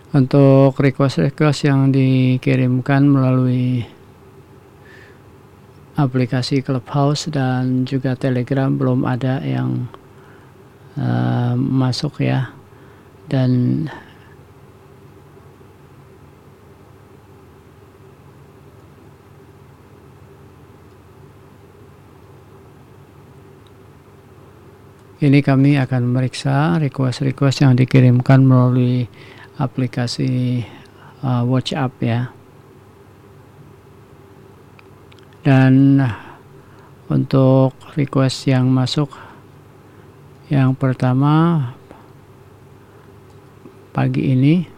Untuk request yang dikirimkan melalui aplikasi Clubhouse dan juga Telegram belum ada yang masuk ya. Dan ini kami akan memeriksa request yang dikirimkan melalui aplikasi WhatsApp ya. Dan untuk request yang masuk, yang pertama pagi ini